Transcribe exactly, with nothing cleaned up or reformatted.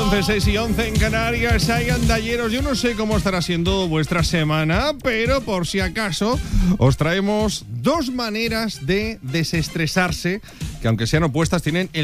once, seis y once en Canarias. Hay andalleros. Yo no sé cómo estará siendo vuestra semana, pero por si acaso os traemos dos maneras de desestresarse que, aunque sean opuestas, tienen el